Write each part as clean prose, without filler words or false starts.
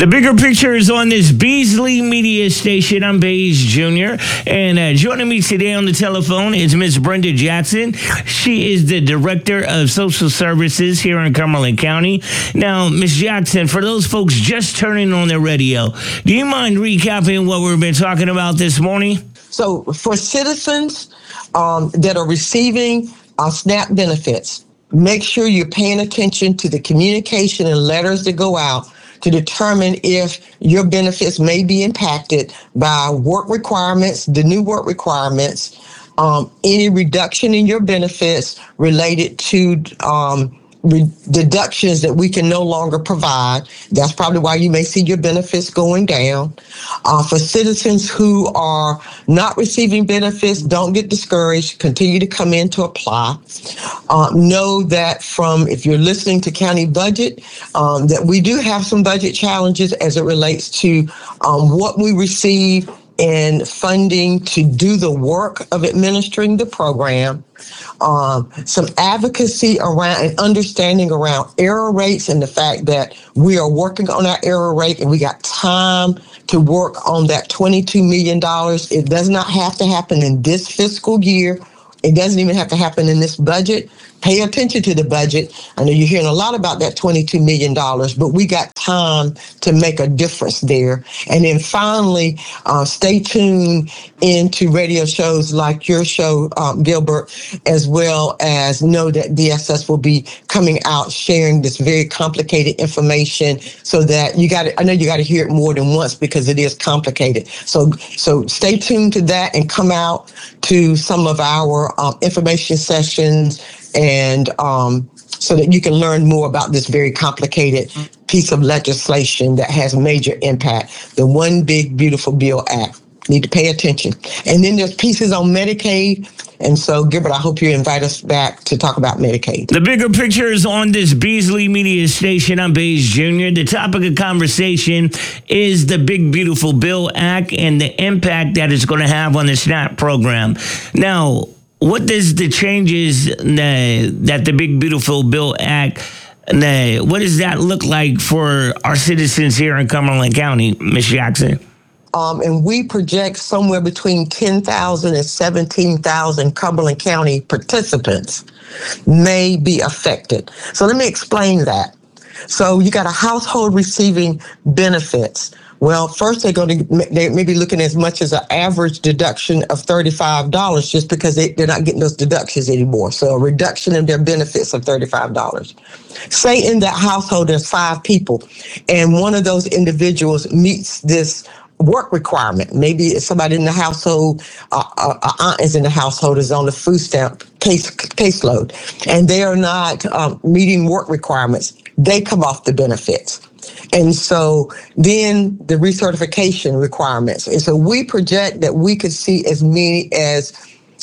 The bigger picture is on this Beasley Media Station. I'm Baze Jr. And joining me today on the telephone is Miss Brenda Jackson. She is the Director of Social Services here in Cumberland County. Now, Miss Jackson, for those folks just turning on their radio, do you mind recapping what we've been talking about this morning? So for citizens that are receiving SNAP benefits, make sure you're paying attention to the communication and letters that go out to determine if your benefits may be impacted by work requirements, the new work requirements, any reduction in your benefits related to deductions that we can no longer provide. That's probably why you may see your benefits going down. For citizens who are not receiving benefits, don't get discouraged. Continue to come in to apply. Know that if you're listening to county budget, that we do have some budget challenges as it relates to what we receive in funding to do the work of administering the program. Some advocacy around and understanding around error rates and the fact that we are working on our error rate and we got time to work on that $22 million. It does not have to happen in this fiscal year. It doesn't even have to happen in this budget. Pay attention to the budget. I know you're hearing a lot about that $22 million, but we got time to make a difference there. And then finally, stay tuned into radio shows like your show, Gilbert, as well as know that DSS will be coming out sharing this very complicated information so that I know you got to hear it more than once because it is complicated. So stay tuned to that and come out to some of our information sessions and so that you can learn more about this very complicated piece of legislation that has major impact. The One Big Beautiful Bill Act. Need to pay attention. And then there's pieces on Medicaid. And so, Gilbert, I hope you invite us back to talk about Medicaid. The bigger picture is on this Beasley Media Station. I'm Baze Jr. The topic of conversation is the Big Beautiful Bill Act and the impact that it's going to have on the SNAP program. Now, what does the changes that the Big Beautiful Bill Act, what does that look like for our citizens here in Cumberland County, Ms. Jackson? And we project somewhere between 10,000 and 17,000 Cumberland County participants may be affected. So let me explain that. So you got a household receiving benefits. Well, first they may be looking at as much as an average deduction of $35 just because they're not getting those deductions anymore. So a reduction in their benefits of $35. Say in that household there's 5 people and one of those individuals meets this work requirement. Maybe it's somebody in the household, aunt is in the household, is on the food stamp caseload, and they are not meeting work requirements. They come off the benefits. And so then the recertification requirements. And so we project that we could see as many as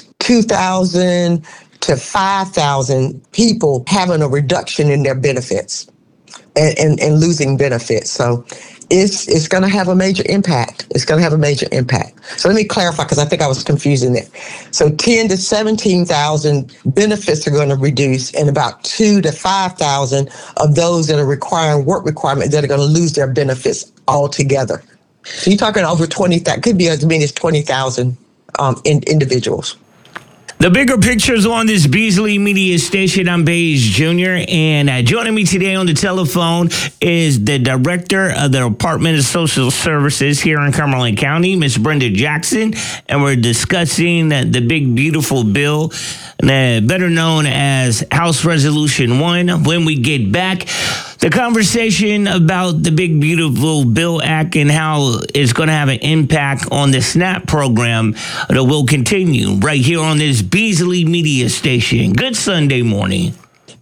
2,000 to 5,000 people having a reduction in their benefits and losing benefits. So it's going to have a major impact. It's going to have a major impact. So let me clarify, because I think I was confusing it. So 10 to 17,000 benefits are going to reduce, and about 2 to 5,000 of those that are requiring work requirement that are going to lose their benefits altogether. So you're talking over 20,000, could be as many as 20,000 individuals. The bigger pictures on this Beasley Media Station. I'm Baze Jr. And joining me today on the telephone is the Director of the Department of Social Services here in Cumberland County, Miss Brenda Jackson. And we're discussing the Big Beautiful Bill, better known as House Resolution 1. When we get back, the conversation about the Big Beautiful Bill Act and how it's going to have an impact on the SNAP program that will continue right here on this Beasley Media Station. Good Sunday morning.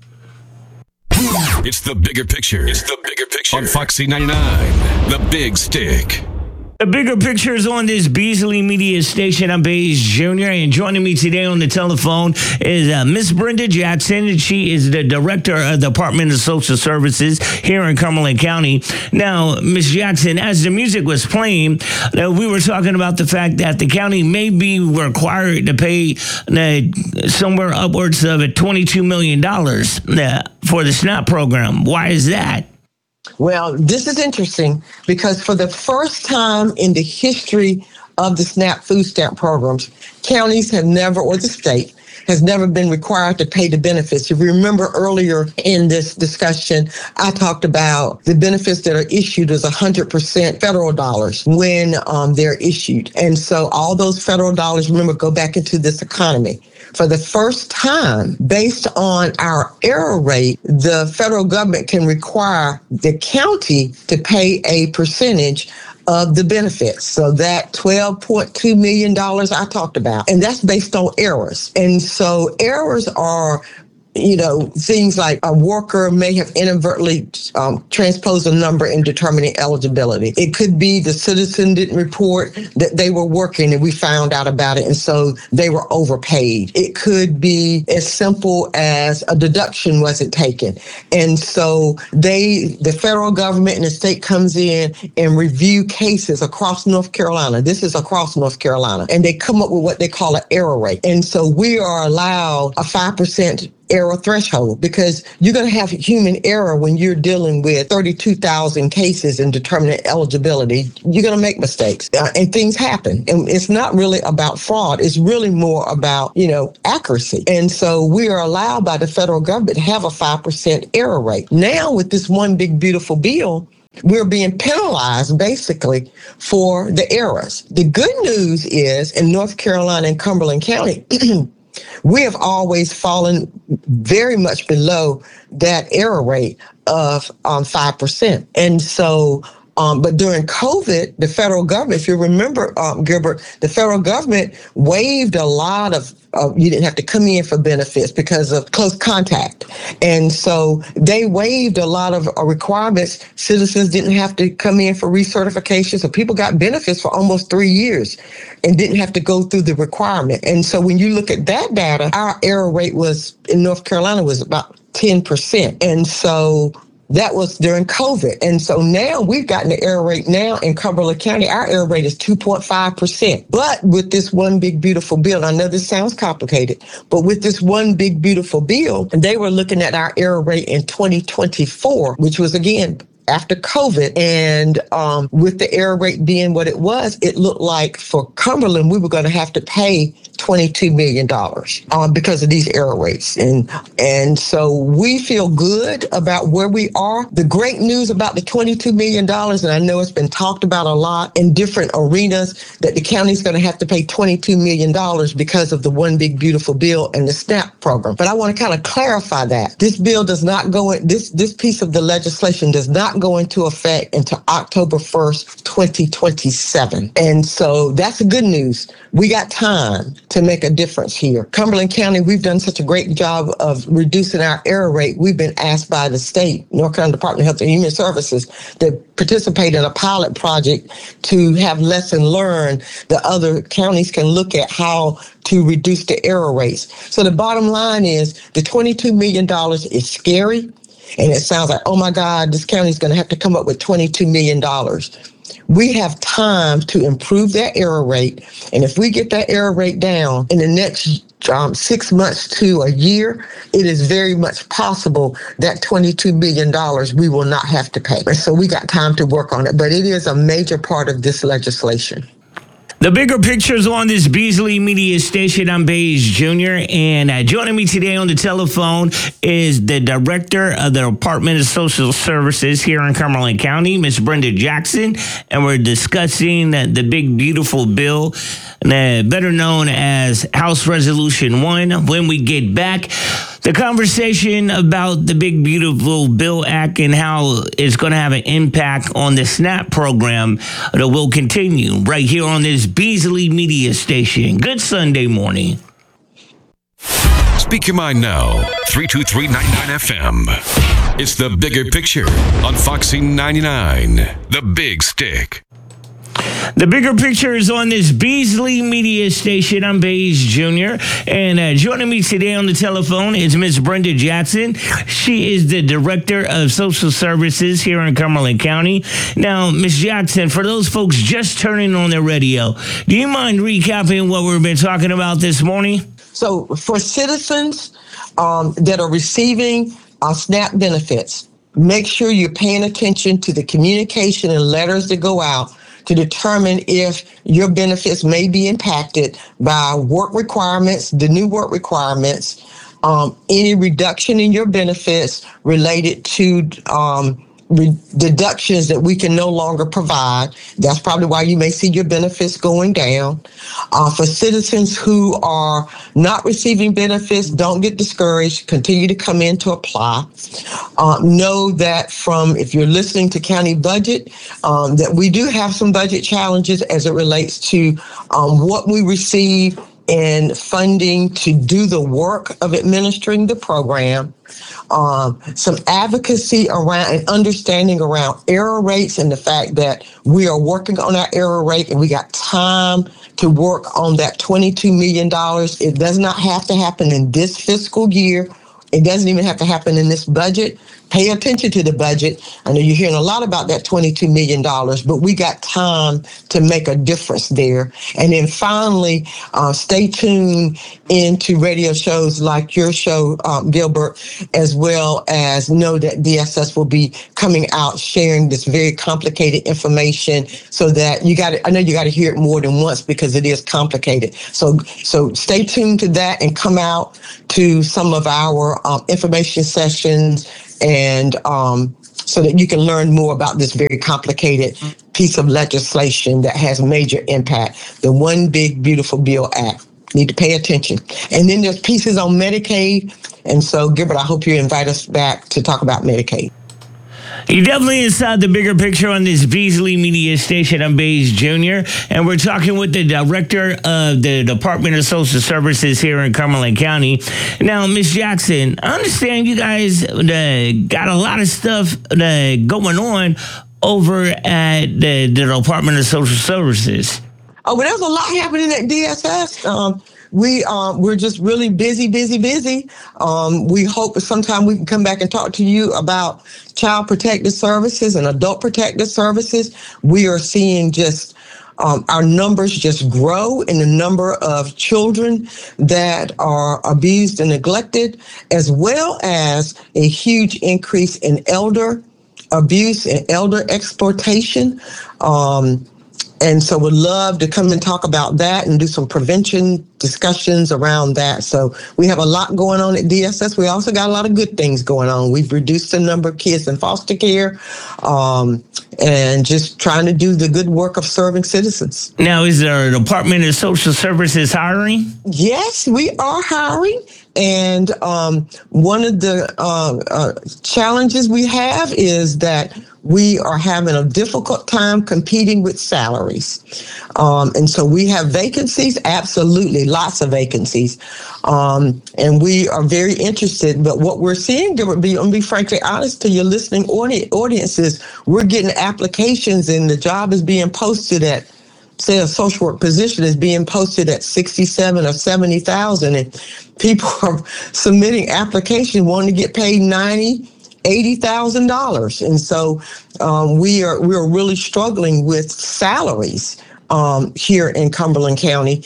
It's the bigger picture. It's the bigger picture. On Foxy 99, The Big Stick. The bigger picture is on this Beasley Media Station. I'm Baze Jr. And joining me today on the telephone is Miss Brenda Jackson. And she is the Director of the Department of Social Services here in Cumberland County. Now, Miss Jackson, as the music was playing, we were talking about the fact that the county may be required to pay somewhere upwards of $22 million for the SNAP program. Why is that? Well, this is interesting because for the first time in the history of the SNAP food stamp programs, counties have never, or the state, has never been required to pay the benefits. If you remember earlier in this discussion, I talked about the benefits that are issued as 100% federal dollars when they're issued. And so all those federal dollars, remember, go back into this economy. For the first time, based on our error rate, the federal government can require the county to pay a percentage of the benefits. So that $12.2 million I talked about, and that's based on errors. And so errors are, things like a worker may have inadvertently transposed a number in determining eligibility. It could be the citizen didn't report that they were working and we found out about it, and so they were overpaid. It could be as simple as a deduction wasn't taken. And so the federal government and the state comes in and review cases across North Carolina. This is across North Carolina. And they come up with what they call an error rate. And so we are allowed a 5% error threshold because you're going to have human error when you're dealing with 32,000 cases and determining eligibility. You're going to make mistakes and things happen. And it's not really about fraud. It's really more about, accuracy. And so we are allowed by the federal government to have a 5% error rate. Now with this one big beautiful bill, we're being penalized basically for the errors. The good news is in North Carolina and Cumberland County, we have always fallen very much below that error rate of 5%. And so, but during COVID, the federal government, if you remember, Gilbert, the federal government waived a lot of, you didn't have to come in for benefits because of close contact. And so they waived a lot of requirements. Citizens didn't have to come in for recertification. So people got benefits for almost 3 years and didn't have to go through the requirement. And so when you look at that data, our error rate in North Carolina was about 10%. And so that was during COVID. And so now we've gotten the error rate now in Cumberland County. Our error rate is 2.5%. But with this one big beautiful bill, I know this sounds complicated, but with this one big beautiful bill, they were looking at our error rate in 2024, which was again after COVID. And with the error rate being what it was, it looked like for Cumberland, we were going to have to pay $22 million because of these error rates. And so we feel good about where we are. The great news about the $22 million, and I know it's been talked about a lot in different arenas, that the county's going to have to pay $22 million because of the one big beautiful bill and the SNAP program. But I want to kind of clarify that. This bill does not go in, this piece of the legislation does not go into effect until October 1st, 2027. And so that's the good news. We got time to make a difference here. Cumberland County, we've done such a great job of reducing our error rate. We've been asked by the state, North Carolina Department of Health and Human Services, to participate in a pilot project to have lesson learned that other counties can look at how to reduce the error rates. So the bottom line is the $22 million is scary. And it sounds like, oh my God, this county is going to have to come up with $22 million. We have time to improve that error rate. And if we get that error rate down in the next 6 months to a year, it is very much possible that $22 million we will not have to pay. So we got time to work on it. But it is a major part of this legislation. The bigger pictures on this Beasley Media Station. I'm Baze Jr. And joining me today on the telephone is the director of the Department of Social Services here in Cumberland County, Ms. Brenda Jackson. And we're discussing the big, beautiful bill, better known as House Resolution 1. When we get back, the conversation about the big, beautiful Bill Act and how it's going to have an impact on the SNAP program that will continue right here on this Beasley Media Station. Good Sunday morning. Speak your mind now. 32399 FM. It's the bigger picture on Foxy 99. The Big Stick. The bigger picture is on this Beasley Media Station. I'm Baze Jr. And joining me today on the telephone is Ms. Brenda Jackson. She is the Director of Social Services here in Cumberland County. Now, Ms. Jackson, for those folks just turning on their radio, do you mind recapping what we've been talking about this morning? So for citizens that are receiving SNAP benefits, make sure you're paying attention to the communication and letters that go out to determine if your benefits may be impacted by work requirements, the new work requirements, any reduction in your benefits related to deductions that we can no longer provide. That's probably why you may see your benefits going down. For citizens who are not receiving benefits, don't get discouraged. Continue to come in to apply. Know that if you're listening to county budget, that we do have some budget challenges as it relates to what we receive in funding to do the work of administering the program. Some advocacy around and understanding around error rates and the fact that we are working on our error rate and we got time to work on that $22 million. It does not have to happen in this fiscal year. It doesn't even have to happen in this budget. Pay attention to the budget. I know you're hearing a lot about that $22 million, but we got time to make a difference there. And then finally, stay tuned into radio shows like your show, Gilbert, as well as know that DSS will be coming out sharing this very complicated information so that I know you got to hear it more than once because it is complicated. So stay tuned to that and come out to some of our information sessions and so that you can learn more about this very complicated piece of legislation that has major impact. The One Big Beautiful Bill Act. Need to pay attention. And then there's pieces on Medicaid. And so, Gilbert, I hope you invite us back to talk about Medicaid. You're definitely inside the bigger picture on this Beasley Media Station. I'm Bays Jr., and we're talking with the director of the Department of Social Services here in Cumberland County. Now, Ms. Jackson, I understand you guys got a lot of stuff going on over at the Department of Social Services. Oh, well, there's a lot happening at DSS. We're just really busy. We hope sometime we can come back and talk to you about child protective services and adult protective services. We are seeing just our numbers just grow in the number of children that are abused and neglected, as well as a huge increase in elder abuse and elder exploitation. And so we'd love to come and talk about that and do some prevention discussions around that. So we have a lot going on at DSS. We also got a lot of good things going on. We've reduced the number of kids in foster care and just trying to do the good work of serving citizens. Now, is the Department of Social Services hiring? Yes, we are hiring. And one of the challenges we have is that we are having a difficult time competing with salaries. And so we have vacancies, absolutely, lots of vacancies. And we are very interested. But what we're seeing, I'm going to be frankly honest to your listening audiences, we're getting applications and the job is being posted at, say, a social work position is being posted at 67 or 70,000, and people are submitting applications wanting to get paid $80,000. And so we are really struggling with salaries here in Cumberland County.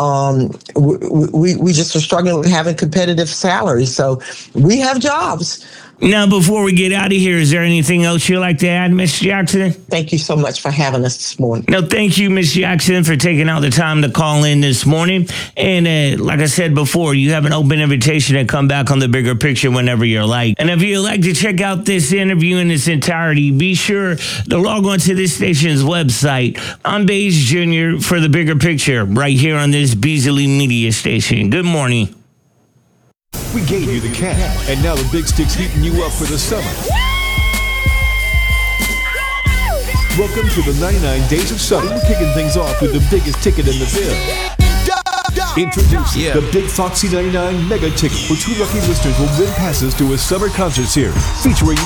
We just are struggling with having competitive salaries. So we have jobs. Now, before we get out of here, is there anything else you'd like to add, Ms. Jackson? Thank you so much for having us this morning. No, thank you, Ms. Jackson, for taking out the time to call in this morning. And like I said before, you have an open invitation to come back on the bigger picture whenever you're like. And if you'd like to check out this interview in its entirety, be sure to log on to this station's website. I'm Bays Jr. for the bigger picture right here on this Beasley Media Station. Good morning. We gave you the cash, and now the big stick's heating you up for the summer. Welcome to the 99 Days of Summer. We're kicking things off with the biggest ticket in the bill. Introducing the Big Foxy 99 Mega Ticket, where 2 lucky listeners will win passes to a summer concert series featuring